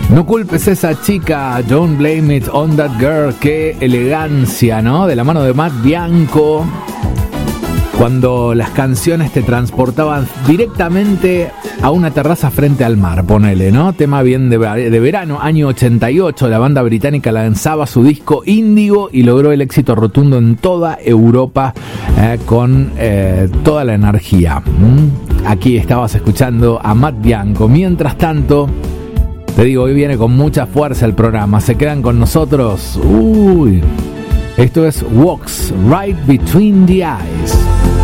No culpes a esa chica, don't blame it on that girl. Qué elegancia, ¿no? De la mano de Matt Bianco. Cuando las canciones te transportaban directamente a una terraza frente al mar, ponele, ¿no? Tema bien de verano, año 88, la banda británica lanzaba su disco Índigo y logró el éxito rotundo en toda Europa con toda la energía. Aquí estabas escuchando a Matt Bianco. Mientras tanto, te digo, hoy viene con mucha fuerza el programa. ¿Se quedan con nosotros? Uy, esto es Walks Right Between the Eyes.